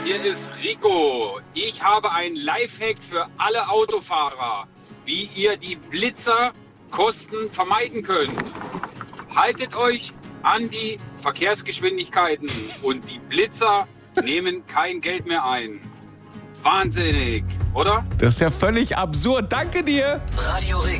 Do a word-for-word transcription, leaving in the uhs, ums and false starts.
hier ist Rico. Ich habe ein Lifehack für alle Autofahrer, wie ihr die Blitzerkosten vermeiden könnt. Haltet euch an die Verkehrsgeschwindigkeiten und die Blitzer nehmen kein Geld mehr ein. Wahnsinnig, oder? Das ist ja völlig absurd. Danke dir. Radio Rix.